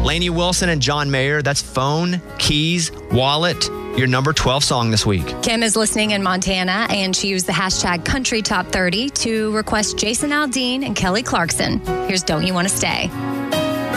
Lainey Wilson and John Mayer. That's Phone, Keys, Wallet. Your number 12 song this week. Kim is listening in Montana, and she used the hashtag Country Top 30 to request Jason Aldean and Kelly Clarkson. Here's Don't You Want to Stay.